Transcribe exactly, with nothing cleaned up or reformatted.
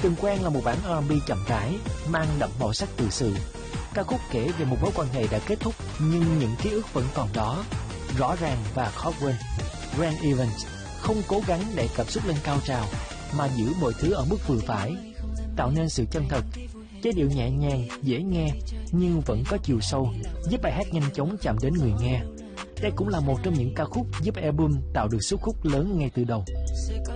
Từng quen là một bản R and B chậm rãi, mang đậm màu sắc tự sự. Ca khúc kể về một mối quan hệ đã kết thúc nhưng những ký ức vẫn còn đó, rõ ràng và khó quên. Grant Evans không cố gắng đẩy cảm xúc lên cao trào, mà giữ mọi thứ ở mức vừa phải, tạo nên sự chân thật. Giai điệu nhẹ nhàng, dễ nghe nhưng vẫn có chiều sâu, giúp bài hát nhanh chóng chạm đến người nghe. Đây cũng là một trong những ca khúc giúp album tạo được sức hút lớn ngay từ đầu.